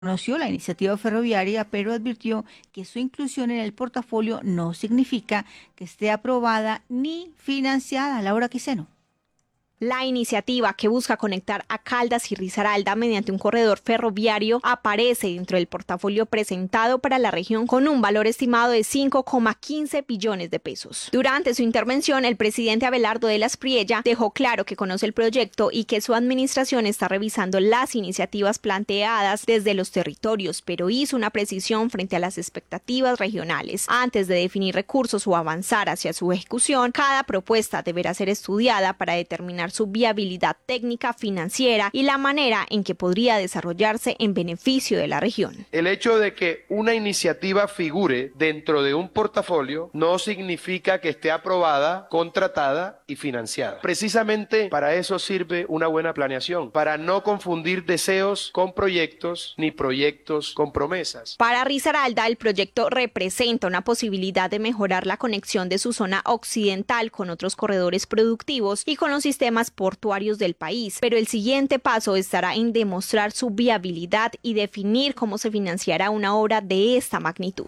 Conoció la iniciativa ferroviaria, pero advirtió que su inclusión en el portafolio no significa que esté aprobada ni financiada. Laura Quiseno. La iniciativa, que busca conectar a Caldas y Risaralda mediante un corredor ferroviario, aparece dentro del portafolio presentado para la región con un valor estimado de 5,15 billones de pesos. Durante su intervención, el presidente Abelardo de la Espriella dejó claro que conoce el proyecto y que su administración está revisando las iniciativas planteadas desde los territorios, pero hizo una precisión frente a las expectativas regionales. Antes de definir recursos o avanzar hacia su ejecución, cada propuesta deberá ser estudiada para determinar su viabilidad técnica, financiera y la manera en que podría desarrollarse en beneficio de la región. El hecho de que una iniciativa figure dentro de un portafolio no significa que esté aprobada, contratada y financiada. Precisamente para eso sirve una buena planeación, para no confundir deseos con proyectos ni proyectos con promesas. Para Risaralda, el proyecto representa una posibilidad de mejorar la conexión de su zona occidental con otros corredores productivos y con los sistemas portuarios del país, pero el siguiente paso estará en demostrar su viabilidad y definir cómo se financiará una obra de esta magnitud.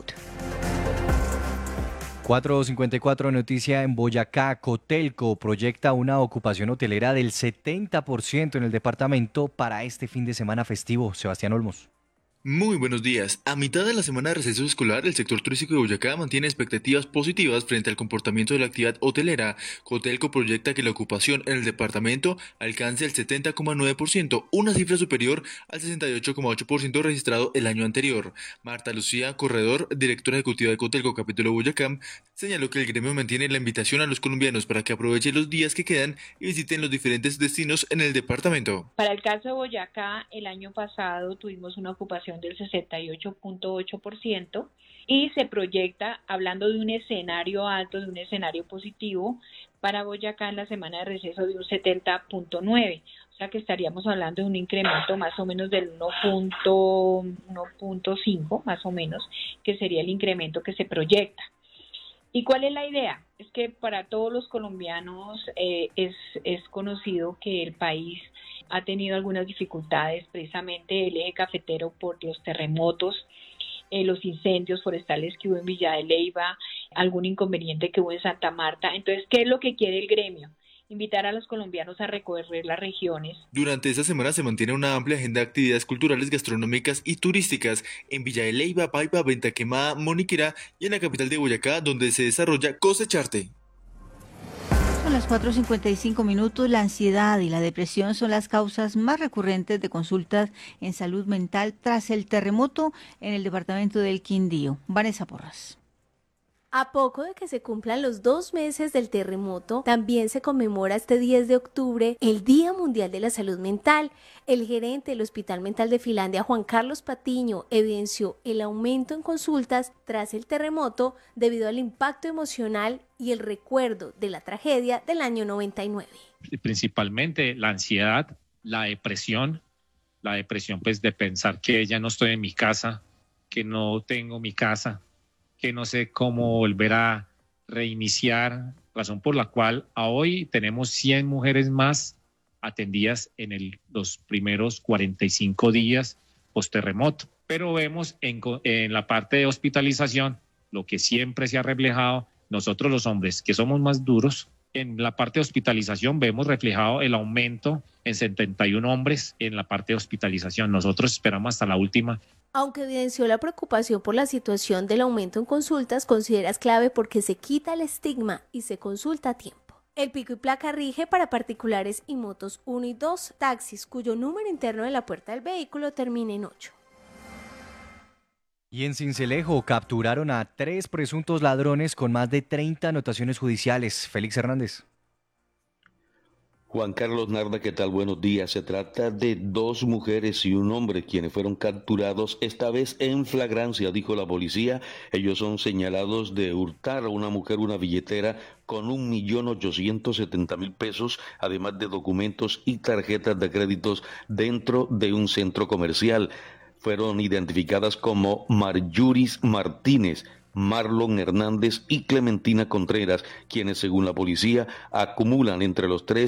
4:54, noticia en Boyacá. Cotelco proyecta una ocupación hotelera del 70% en el departamento para este fin de semana festivo. Sebastián Olmos. Muy buenos días. A mitad de la semana de receso escolar, el sector turístico de Boyacá mantiene expectativas positivas frente al comportamiento de la actividad hotelera. Cotelco proyecta que la ocupación en el departamento alcance el 70,9%, una cifra superior al 68,8% registrado el año anterior. Marta Lucía Corredor, directora ejecutiva de Cotelco Capítulo Boyacá, señaló que el gremio mantiene la invitación a los colombianos para que aprovechen los días que quedan y visiten los diferentes destinos en el departamento. Para el caso de Boyacá, el año pasado tuvimos una ocupación del 68,8% y se proyecta, hablando de un escenario alto, de un escenario positivo, para Boyacá en la semana de receso de un 70,9%. O sea que estaríamos hablando de un incremento más o menos del 1,5 más o menos, que sería el incremento que se proyecta. ¿Y cuál es la idea? Es que para todos los colombianos es conocido que el país ha tenido algunas dificultades, precisamente el eje cafetero por los terremotos, los incendios forestales que hubo en Villa de Leyva, algún inconveniente que hubo en Santa Marta. Entonces, ¿qué es lo que quiere el gremio? Invitar a los colombianos a recorrer las regiones. Durante esta semana se mantiene una amplia agenda de actividades culturales, gastronómicas y turísticas en Villa de Leyva, Paipa, Venta Quemada, Moniquirá y en la capital de Boyacá, donde se desarrolla Cosecharte. Son las 4:55. La ansiedad y la depresión son las causas más recurrentes de consultas en salud mental tras el terremoto en el departamento del Quindío. Vanessa Porras. A poco de que se cumplan los 2 meses del terremoto, también se conmemora este 10 de octubre el Día Mundial de la Salud Mental. El gerente del Hospital Mental de Finlandia, Juan Carlos Patiño, evidenció el aumento en consultas tras el terremoto debido al impacto emocional y el recuerdo de la tragedia del año 99. Principalmente la ansiedad, la depresión pues de pensar que ya no estoy en mi casa, que no tengo mi casa, que no sé cómo volver a reiniciar, razón por la cual a hoy tenemos 100 mujeres más atendidas en los primeros 45 días post-terremoto. Pero vemos en la parte de hospitalización lo que siempre se ha reflejado, nosotros los hombres que somos más duros, en la parte de hospitalización vemos reflejado el aumento en 71 hombres en la parte de hospitalización. Nosotros esperamos hasta la última. Aunque evidenció la preocupación por la situación del aumento en consultas, considera es clave porque se quita el estigma y se consulta a tiempo. El pico y placa rige para particulares y motos 1 y 2, taxis cuyo número interno de la puerta del vehículo termine en 8. Y en Sincelejo capturaron a 3 presuntos ladrones con más de 30 anotaciones judiciales. Félix Hernández. Juan Carlos Narda, ¿qué tal? Buenos días. Se trata de 2 mujeres y un hombre quienes fueron capturados, esta vez en flagrancia, dijo la policía. Ellos son señalados de hurtar a una mujer una billetera con 1.870.000 pesos, además de documentos y tarjetas de créditos dentro de un centro comercial. Fueron identificadas como Marjuris Martínez, Marlon Hernández y Clementina Contreras, quienes según la policía acumulan entre los 3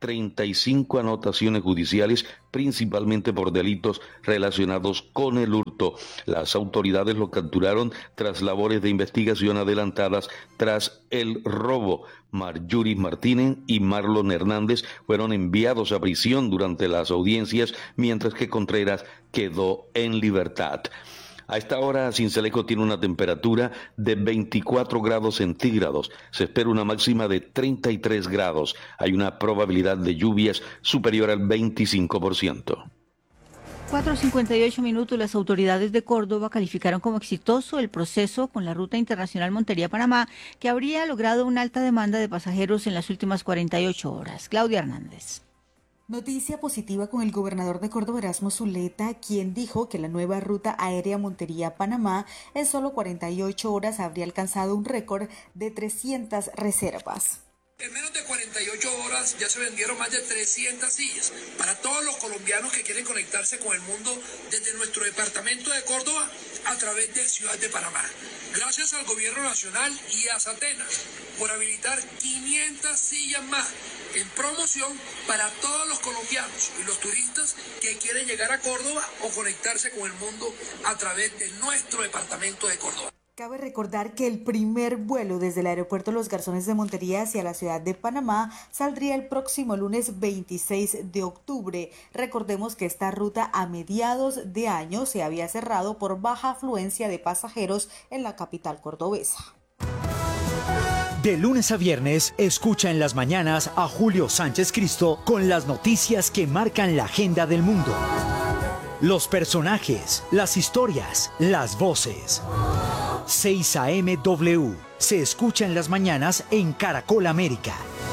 35 anotaciones judiciales, principalmente por delitos relacionados con el hurto. Las autoridades lo capturaron tras labores de investigación adelantadas tras el robo. Marjuris Martínez y Marlon Hernández fueron enviados a prisión durante las audiencias, mientras que Contreras quedó en libertad. A esta hora, Sincelejo tiene una temperatura de 24 grados centígrados. Se espera una máxima de 33 grados. Hay una probabilidad de lluvias superior al 25%. 4:58 minutos. Las autoridades de Córdoba calificaron como exitoso el proceso con la ruta internacional Montería-Panamá, que habría logrado una alta demanda de pasajeros en las últimas 48 horas. Claudia Hernández. Noticia positiva con el gobernador de Córdoba, Erasmo Zuleta, quien dijo que la nueva ruta aérea Montería-Panamá en solo 48 horas habría alcanzado un récord de 300 reservas. En menos de 48 horas ya se vendieron más de 300 sillas para todos los colombianos que quieren conectarse con el mundo desde nuestro departamento de Córdoba a través de Ciudad de Panamá. Gracias al Gobierno Nacional y a Satena por habilitar 500 sillas más en promoción para todos los colombianos y los turistas que quieren llegar a Córdoba o conectarse con el mundo a través de nuestro departamento de Córdoba. Cabe recordar que el primer vuelo desde el aeropuerto Los Garzones de Montería hacia la ciudad de Panamá saldría el próximo lunes 26 de octubre. Recordemos que esta ruta a mediados de año se había cerrado por baja afluencia de pasajeros en la capital cordobesa. De lunes a viernes, escucha en las mañanas a Julio Sánchez Cristo con las noticias que marcan la agenda del mundo. Los personajes, las historias, las voces. 6 AM W se escucha en las mañanas en Caracol América.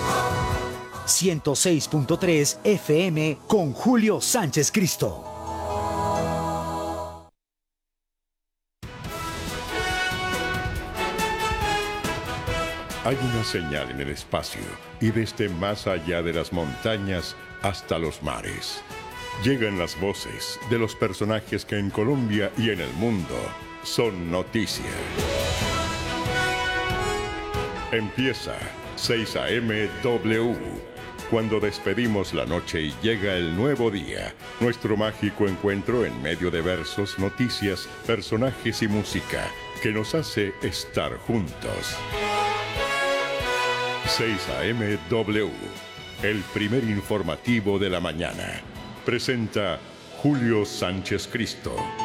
106.3 FM con Julio Sánchez Cristo. Hay una señal en el espacio y desde más allá de las montañas hasta los mares. Llegan las voces de los personajes que en Colombia y en el mundo son noticia. Empieza 6 AM W. Cuando despedimos la noche y llega el nuevo día, nuestro mágico encuentro en medio de versos, noticias, personajes y música que nos hace estar juntos. 6 AM W, el primer informativo de la mañana. Presenta Julio Sánchez Cristo.